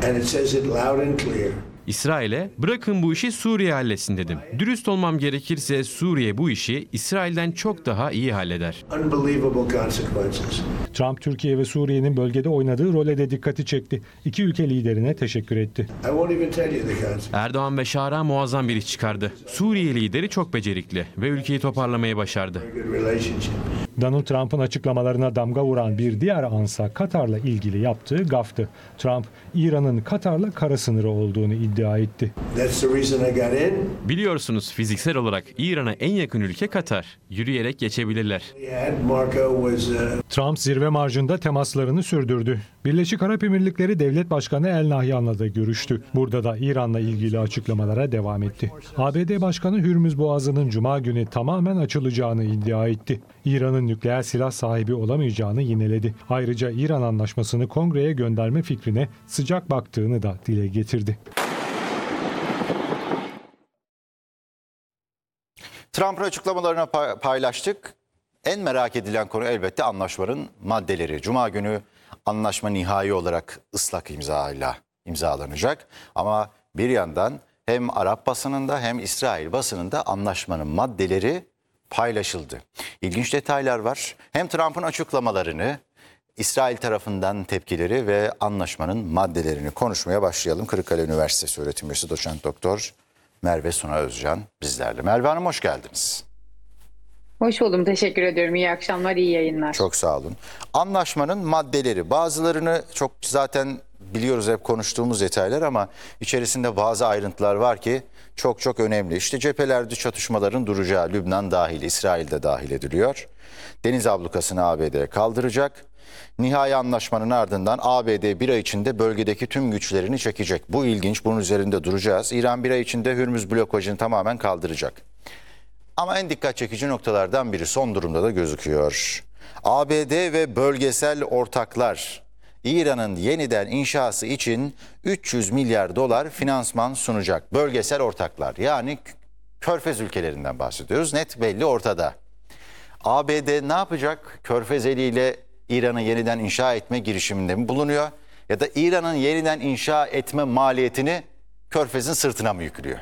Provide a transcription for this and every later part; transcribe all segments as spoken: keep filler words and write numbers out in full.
And it says it loud and clear. İsrail'e bırakın bu işi Suriye halletsin dedim. Dürüst olmam gerekirse Suriye bu işi İsrail'den çok daha iyi halleder. Unbelievable consequences. Trump, Türkiye ve Suriye'nin bölgede oynadığı role de dikkati çekti. İki ülke liderine teşekkür etti. I won't even tell you the consequences. Erdoğan ve Şara muazzam bir iş çıkardı. Suriye lideri çok becerikli ve ülkeyi toparlamayı başardı. Good relationship. Donald Trump'ın açıklamalarına damga vuran bir diğer ansa Katar'la ilgili yaptığı gaftı. Trump, İran'ın Katar'la kara sınırı olduğunu iddia etti. That's the reason I got in. Biliyorsunuz fiziksel olarak İran'a en yakın ülke Katar. Yürüyerek geçebilirler. And Marco was uh, Trump zirve marjında temaslarını sürdürdü. Birleşik Arap Emirlikleri Devlet Başkanı El Nahyan'la da görüştü. Burada da İran'la ilgili açıklamalara devam etti. A B D Başkanı Hürmüz Boğazı'nın Cuma günü tamamen açılacağını iddia etti. İran'ın nükleer silah sahibi olamayacağını yineledi. Ayrıca İran anlaşmasını Kongre'ye gönderme fikrine sıcak baktığını da dile getirdi. Trump'ın açıklamalarını paylaştık. En merak edilen konu elbette anlaşmanın maddeleri. Cuma günü anlaşma nihai olarak ıslak imzayla imzalanacak. Ama bir yandan hem Arap basınında hem İsrail basınında anlaşmanın maddeleri paylaşıldı. İlginç detaylar var. Hem Trump'ın açıklamalarını, İsrail tarafından tepkileri ve anlaşmanın maddelerini konuşmaya başlayalım. Kırıkkale Üniversitesi öğretim üyesi doçent doktor Merve Suna Özcan bizlerle. Merve Hanım hoş geldiniz. Hoş buldum. Teşekkür ediyorum. İyi akşamlar, iyi yayınlar. Çok sağ olun. Anlaşmanın maddeleri, bazılarını çok zaten biliyoruz, hep konuştuğumuz detaylar, ama içerisinde bazı ayrıntılar var ki çok çok önemli. İşte cephelerde çatışmaların duracağı, Lübnan dahil, İsrail de dahil ediliyor. Deniz ablukasını A B D kaldıracak. Nihai anlaşmanın ardından A B D bir ay içinde bölgedeki tüm güçlerini çekecek. Bu ilginç, bunun üzerinde duracağız. İran bir ay içinde Hürmüz blokajını tamamen kaldıracak. Ama en dikkat çekici noktalardan biri son durumda da gözüküyor. A B D ve bölgesel ortaklar İran'ın yeniden inşası için üç yüz milyar dolar finansman sunacak. Bölgesel ortaklar, yani Körfez ülkelerinden bahsediyoruz. Net belli ortada. A B D ne yapacak? Körfez eliyle İran'ı yeniden inşa etme girişiminde mi bulunuyor? Ya da İran'ın yeniden inşa etme maliyetini Körfez'in sırtına mı yüklüyor?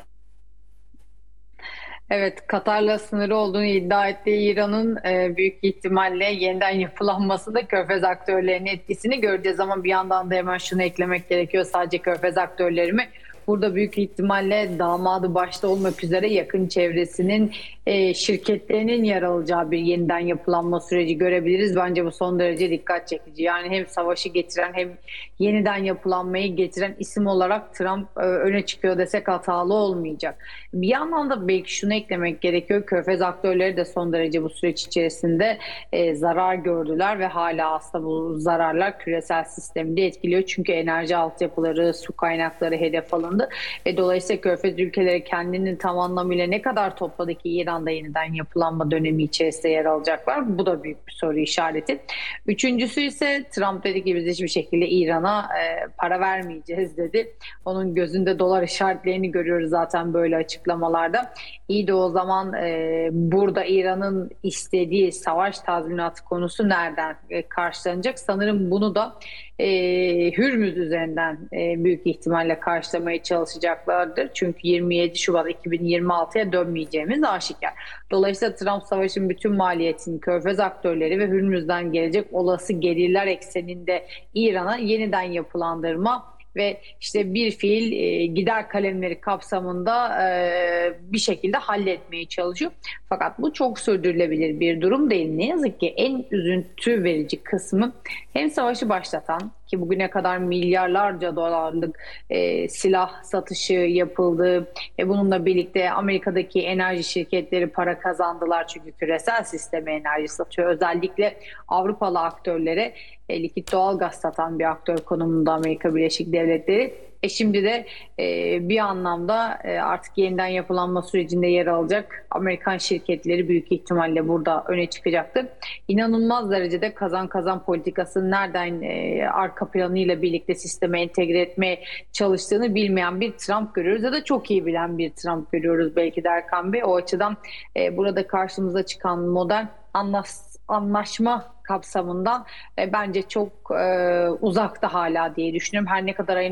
Evet, Katar'la sınırı olduğunu iddia ettiği İran'ın e, büyük ihtimalle yeniden yapılanmasında Körfez aktörlerinin etkisini göreceğiz. Ama bir yandan da hemen şunu eklemek gerekiyor. Sadece Körfez aktörleri mi? Burada büyük ihtimalle damadı başta olmak üzere yakın çevresinin e, şirketlerinin yer alacağı bir yeniden yapılanma süreci görebiliriz. Bence bu son derece dikkat çekici. Yani hem savaşı getiren hem yeniden yapılanmayı getiren isim olarak Trump e, öne çıkıyor desek hatalı olmayacak. Bir yandan da belki şunu eklemek gerekiyor. Körfez aktörleri de son derece bu süreç içerisinde e, zarar gördüler ve hala aslında bu zararlar küresel sistemi de etkiliyor. Çünkü enerji altyapıları, su kaynakları hedef alındı. Ve dolayısıyla Körfez ülkeleri kendini tam anlamıyla ne kadar topladı ki İran'da yeniden yapılanma dönemi içerisinde yer alacaklar? Bu da büyük bir soru işareti. Üçüncüsü ise Trump dedi ki biz hiçbir şekilde İran'a e, para vermeyeceğiz dedi. Onun gözünde dolar işaretlerini görüyoruz zaten böyle açıklamalarda. İyi de o zaman e, burada İran'ın istediği savaş tazminatı konusu nereden e, karşılanacak? Sanırım bunu da e, Hürmüz üzerinden e, büyük ihtimalle karşılamaya çalışacaklardır. Çünkü yirmi yedi Şubat iki bin yirmi altıya dönmeyeceğimiz aşikar. Dolayısıyla Trump savaşın bütün maliyetini Körfez aktörleri ve Hürmüz'den gelecek olası gelirler ekseninde İran'a yeniden yapılandırma ve işte bir fiil e, gider kalemleri kapsamında e, bir şekilde halletmeye çalışıyor. Fakat bu çok sürdürülebilir bir durum değil. Ne yazık ki en üzüntü verici kısmı hem savaşı başlatan ki bugüne kadar milyarlarca dolarlık e, silah satışı yapıldı ve bununla birlikte Amerika'daki enerji şirketleri para kazandılar çünkü küresel sisteme enerji satıyor. Özellikle Avrupalı aktörlere e, likit doğalgaz satan bir aktör konumunda Amerika Birleşik Devletleri. E şimdi de e, bir anlamda e, artık yeniden yapılanma sürecinde yer alacak Amerikan şirketleri büyük ihtimalle burada öne çıkacaktır. İnanılmaz derecede kazan kazan politikasının nereden e, arka planıyla birlikte sisteme entegre etmeye çalıştığını bilmeyen bir Trump görüyoruz ya da çok iyi bilen bir Trump görüyoruz belki de Erkan Bey. O açıdan e, burada karşımıza çıkan model anlaşma anlaşma kapsamından e, bence çok e, uzakta hala diye düşünüyorum. Her ne kadar ayın